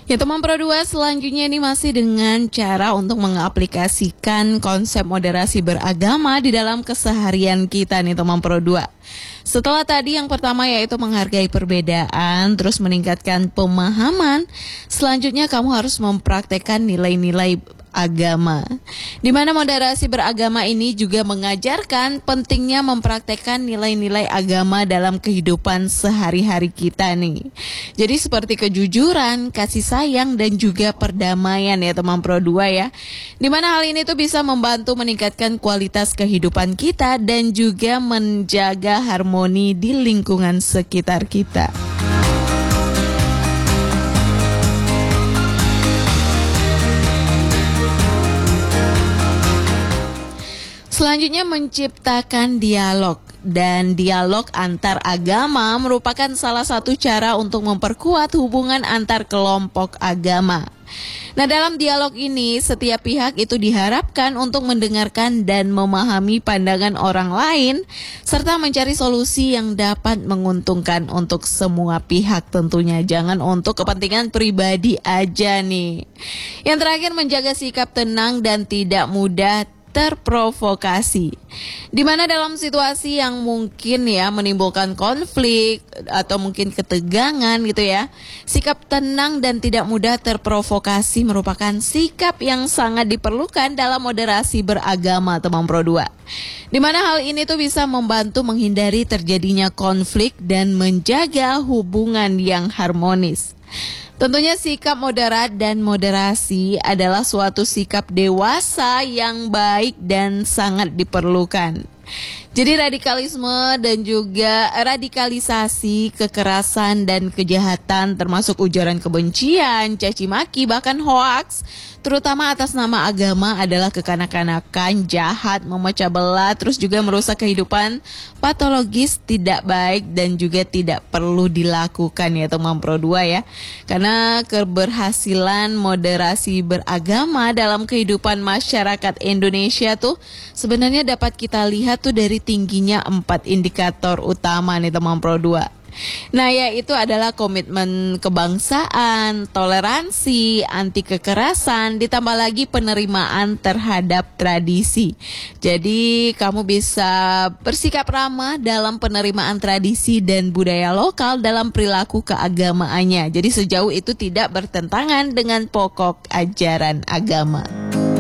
Ya teman Pro 2, selanjutnya ini masih dengan cara untuk mengaplikasikan konsep moderasi beragama di dalam keseharian kita nih teman Pro 2. Setelah tadi yang pertama yaitu menghargai perbedaan, terus meningkatkan pemahaman, selanjutnya kamu harus mempraktekkan nilai-nilai agama. Di mana moderasi beragama ini juga mengajarkan pentingnya mempraktekkan nilai-nilai agama dalam kehidupan sehari-hari kita nih. Jadi seperti kejujuran, kasih sayang dan juga perdamaian ya teman Pro 2 ya. Di mana hal ini tuh bisa membantu meningkatkan kualitas kehidupan kita dan juga menjaga harmoni di lingkungan sekitar kita. Selanjutnya menciptakan dialog, dan dialog antar agama merupakan salah satu cara untuk memperkuat hubungan antar kelompok agama. Nah, dalam dialog ini setiap pihak itu diharapkan untuk mendengarkan dan memahami pandangan orang lain serta mencari solusi yang dapat menguntungkan untuk semua pihak tentunya, jangan untuk kepentingan pribadi aja nih. Yang terakhir, menjaga sikap tenang dan tidak mudah terprovokasi. Di mana dalam situasi yang mungkin ya menimbulkan konflik atau mungkin ketegangan gitu ya, sikap tenang dan tidak mudah terprovokasi merupakan sikap yang sangat diperlukan dalam moderasi beragama teman Pro 2. Di mana hal ini tuh bisa membantu menghindari terjadinya konflik dan menjaga hubungan yang harmonis. Tentunya sikap moderat dan moderasi adalah suatu sikap dewasa yang baik dan sangat diperlukan. Jadi radikalisme dan juga radikalisasi, kekerasan dan kejahatan termasuk ujaran kebencian, caci maki, bahkan hoaks, terutama atas nama agama adalah kekanak-kanakan, jahat, memecah belah, terus juga merusak kehidupan, patologis, tidak baik dan juga tidak perlu dilakukan ya teman Pro 2 ya. Karena keberhasilan moderasi beragama dalam kehidupan masyarakat Indonesia tuh sebenarnya dapat kita lihat tuh dari tingginya 4 indikator utama nih teman Pro 2. Nah, yaitu adalah komitmen kebangsaan, toleransi, anti kekerasan, ditambah lagi penerimaan terhadap tradisi. Jadi kamu bisa bersikap ramah dalam penerimaan tradisi dan budaya lokal dalam perilaku keagamaannya. Jadi sejauh itu tidak bertentangan dengan pokok ajaran agama.